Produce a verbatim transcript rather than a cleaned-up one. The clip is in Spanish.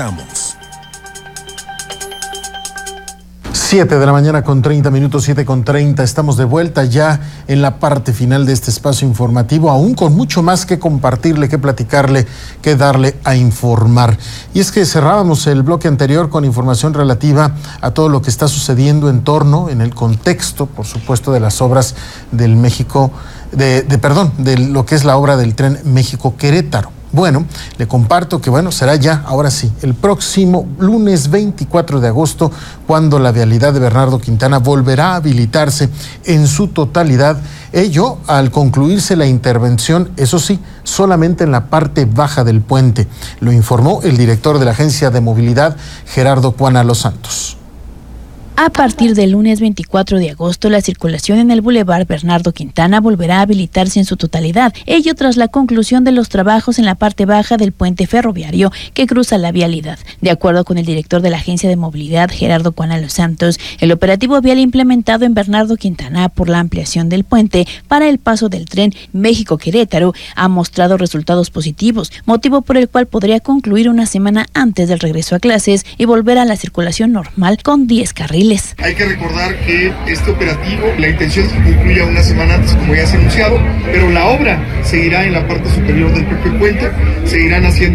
Regresamos. siete de la mañana con treinta minutos, siete con treinta. Estamos de vuelta ya en la parte final de este espacio informativo, aún con mucho más que compartirle, que platicarle, que darle a informar. Y es que cerrábamos el bloque anterior con información relativa a todo lo que está sucediendo en torno, en el contexto, por supuesto, de las obras del México, de, de perdón, de lo que es la obra del tren México-Querétaro. Bueno, le comparto que bueno, será ya, ahora sí, el próximo lunes veinticuatro de agosto, cuando la vialidad de Bernardo Quintana volverá a habilitarse en su totalidad. Ello al concluirse la intervención, eso sí, solamente en la parte baja del puente. Lo informó el director de la Agencia de Movilidad, Gerardo Cuana Los Santos. A partir del lunes veinticuatro de agosto, la circulación en el Boulevard Bernardo Quintana volverá a habilitarse en su totalidad, ello tras la conclusión de los trabajos en la parte baja del puente ferroviario que cruza la vialidad. De acuerdo con el director de la Agencia de Movilidad, Gerardo Cuana Los Santos, el operativo vial implementado en Bernardo Quintana por la ampliación del puente para el paso del tren México-Querétaro ha mostrado resultados positivos, motivo por el cual podría concluir una semana antes del regreso a clases y volver a la circulación normal con diez carriles. Hay que recordar que este operativo, la intención es que concluya una semana antes, como ya se ha anunciado, pero la obra seguirá en la parte superior del propio puente, seguirán haciendo